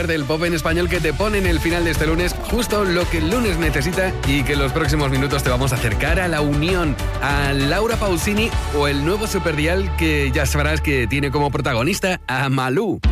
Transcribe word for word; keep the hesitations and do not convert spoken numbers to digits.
líder del pop en español que te pone en el final de este lunes justo lo que el lunes necesita y que en los próximos minutos te vamos a acercar a la unión, a Laura Pausini o el nuevo superdial que ya sabrás que tiene como protagonista a Malú.